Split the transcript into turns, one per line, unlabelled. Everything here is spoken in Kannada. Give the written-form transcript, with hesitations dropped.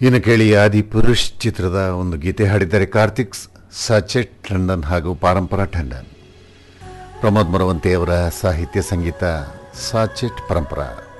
ಇನ್ನು ಕೇಳಿ ಆದಿಪುರುಷ್ ಚಿತ್ರದ ಒಂದು ಗೀತೆ ಹಾಡಿದ್ದಾರೆ ಕಾರ್ತಿಕ್, ಸಾಚೆಟ್ ಟಂಡನ್ ಹಾಗೂ ಪಾರಂಪರಾ ಟಂಡನ್. ಪ್ರಮೋದ್ ಮೊರವಂತೆ ಅವರ ಸಾಹಿತ್ಯ ಸಂಗೀತ, ಸಾಚೆಟ್ ಪರಂಪರಾ.